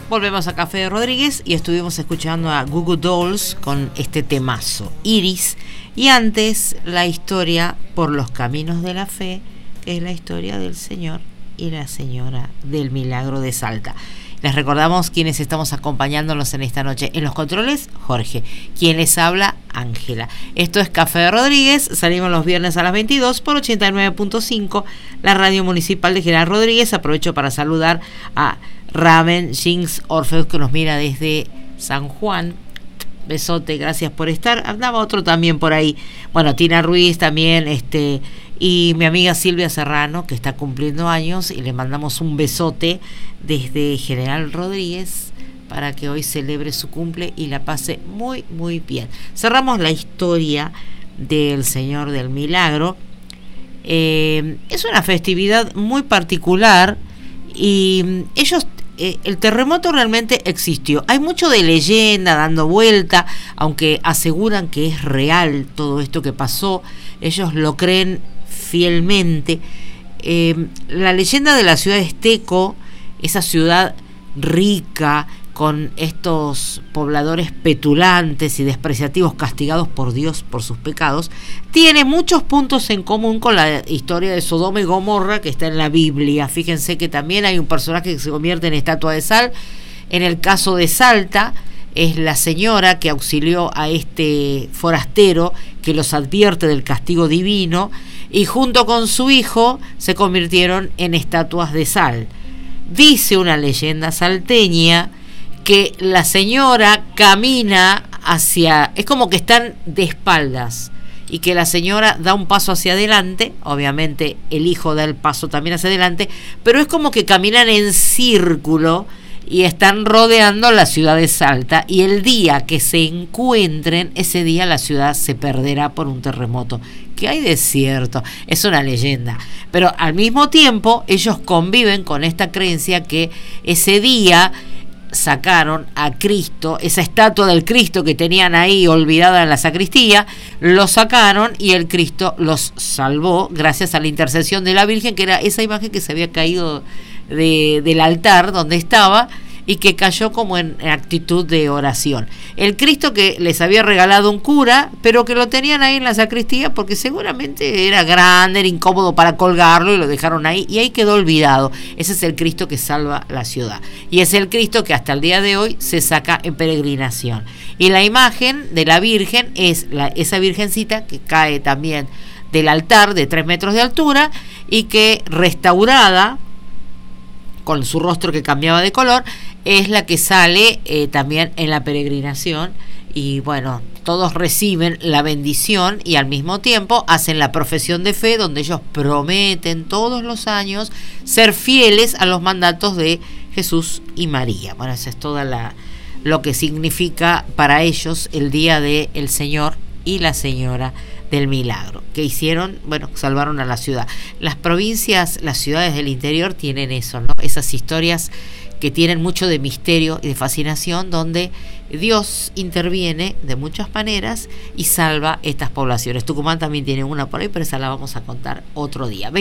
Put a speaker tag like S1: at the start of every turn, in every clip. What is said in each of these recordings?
S1: Volvemos a Café de Rodríguez y estuvimos escuchando a Goo Goo Dolls con este temazo, Iris. Y antes, la historia por los caminos de la fe, que es la historia del Señor y la Señora del Milagro de Salta. Les recordamos quienes estamos acompañándonos en esta noche. En los controles, Jorge. Quien les habla, Ángela. Esto es Café de Rodríguez. Salimos los viernes a las 22 por 89.5, la radio municipal de General Rodríguez. Aprovecho para saludar a Ramen Jinx Orfeus, que nos mira desde San Juan. Besote, gracias por estar. Andaba otro también por ahí. Bueno, Tina Ruiz también, y mi amiga Silvia Serrano, que está cumpliendo años, y le mandamos un besote desde General Rodríguez para que hoy celebre su cumple y la pase muy, muy bien. Cerramos la historia del Señor del Milagro. Es una festividad muy particular y el terremoto realmente existió. Hay mucho de leyenda dando vuelta, aunque aseguran que es real todo esto que pasó. Ellos lo creen fielmente. La leyenda de la ciudad de Esteco, esa ciudad rica con estos pobladores petulantes y despreciativos castigados por Dios por sus pecados, tiene muchos puntos en común con la historia de Sodoma y Gomorra que está en la Biblia. Fíjense que también hay un personaje que se convierte en estatua de sal. En el caso de Salta, es la señora que auxilió a este forastero que los advierte del castigo divino, y junto con su hijo se convirtieron en estatuas de sal. Dice una leyenda salteña que la señora camina es como que están de espaldas, y que la señora da un paso hacia adelante, obviamente el hijo da el paso también hacia adelante, pero es como que caminan en círculo y están rodeando la ciudad de Salta, y el día que se encuentren, ese día la ciudad se perderá por un terremoto. ¿Qué hay de cierto? Es una leyenda, pero al mismo tiempo ellos conviven con esta creencia que ese día sacaron a Cristo, esa estatua del Cristo que tenían ahí olvidada en la sacristía, lo sacaron y el Cristo los salvó gracias a la intercesión de la Virgen, que era esa imagen que se había caído del altar donde estaba y que cayó como en actitud de oración. El Cristo que les había regalado un cura, pero que lo tenían ahí en la sacristía porque seguramente era grande, era incómodo para colgarlo, y lo dejaron ahí y ahí quedó olvidado. Ese es el Cristo que salva la ciudad, y es el Cristo que hasta el día de hoy se saca en peregrinación. Y la imagen de la Virgen es esa virgencita que cae también del altar de 3 metros de altura, y que restaurada con su rostro que cambiaba de color, es la que sale también en la peregrinación. Y bueno, todos reciben la bendición y al mismo tiempo hacen la profesión de fe, donde ellos prometen todos los años ser fieles a los mandatos de Jesús y María. Bueno, eso es toda lo que significa para ellos el día de el Señor y la Señora del Milagro. ¿Qué hicieron? Bueno, salvaron a la ciudad. Las provincias, las ciudades del interior tienen eso, ¿no? Esas historias que tienen mucho de misterio y de fascinación, donde Dios interviene de muchas maneras y salva estas poblaciones. Tucumán también tiene una por ahí, pero esa la vamos a contar otro día.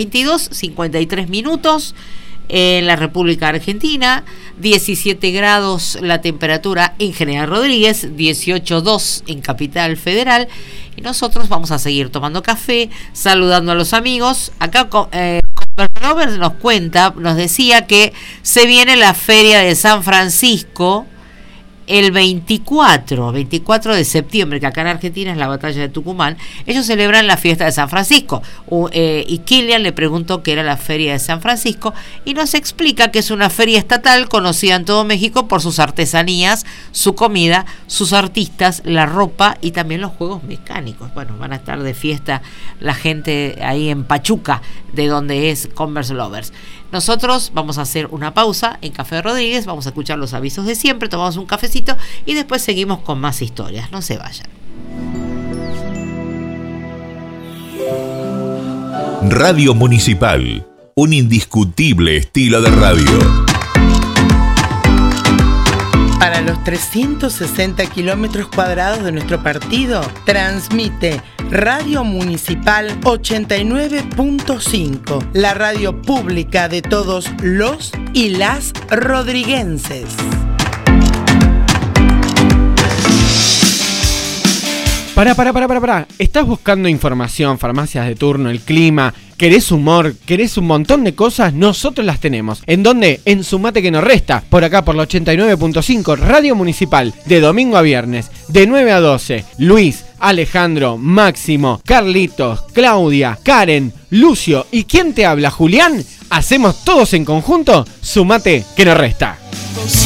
S1: 22:53 en la República Argentina, 17 grados la temperatura en General Rodríguez, 18.2 en Capital Federal, y nosotros vamos a seguir tomando café, saludando a los amigos. Acá Robert nos decía que se viene la Feria de San Francisco el 24 de septiembre, que acá en Argentina es la batalla de Tucumán. Ellos celebran la fiesta de San Francisco, y Kilian le preguntó qué era la Feria de San Francisco, y nos explica que es una feria estatal conocida en todo México por sus artesanías, su comida, sus artistas, la ropa y también los juegos mecánicos. Bueno, van a estar de fiesta la gente ahí en Pachuca, de donde es Converse Lovers. Nosotros vamos a hacer una pausa en Café de Rodríguez, vamos a escuchar los avisos de siempre, tomamos un cafecito y después seguimos con más historias. No se vayan.
S2: Radio Municipal, un indiscutible estilo de radio.
S3: Para los 360 kilómetros cuadrados de nuestro partido, transmite Radio Municipal 89.5, la radio pública de todos los y las rodriguenses.
S4: Pará. ¿Estás buscando información, farmacias de turno, el clima? ¿Querés humor? ¿Querés un montón de cosas? Nosotros las tenemos. ¿En dónde? En Sumate que nos resta. Por acá, por la 89.5, Radio Municipal. De domingo a viernes, de 9 a 12. Luis, Alejandro, Máximo, Carlitos, Claudia, Karen, Lucio y ¿quién te habla? Julián. ¿Hacemos todos en conjunto? Sumate que nos resta.